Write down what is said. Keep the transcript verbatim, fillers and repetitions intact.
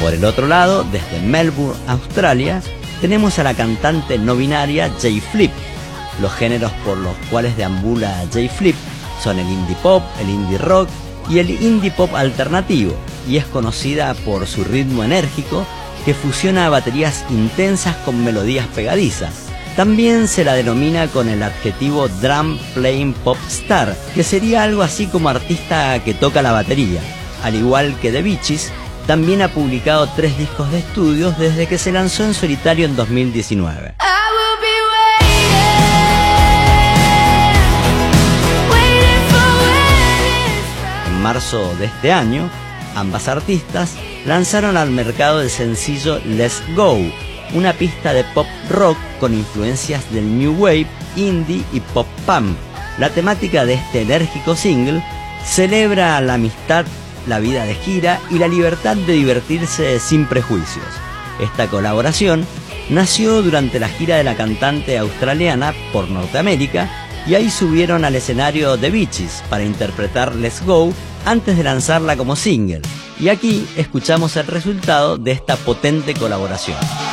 Por el otro lado, desde Melbourne, Australia, tenemos a la cantante no binaria J-Flip. Los géneros por los cuales deambula J-Flip son el indie pop, el indie rock y el indie pop alternativo, y es conocida por su ritmo enérgico que fusiona baterías intensas con melodías pegadizas. También se la denomina con el adjetivo drum playing pop star, que sería algo así como artista que toca la batería. Al igual que The Bee Gees, también ha publicado tres discos de estudios desde que se lanzó en solitario en dos mil diecinueve. En marzo de este año, ambas artistas lanzaron al mercado el sencillo Let's Go, una pista de pop rock con influencias del new wave, indie y pop punk. La temática de este enérgico single celebra la amistad, la vida de gira y la libertad de divertirse sin prejuicios. Esta colaboración nació durante la gira de la cantante australiana por Norteamérica, y ahí subieron al escenario The Bee Gees para interpretar Let's Go antes de lanzarla como single. Y aquí escuchamos el resultado de esta potente colaboración.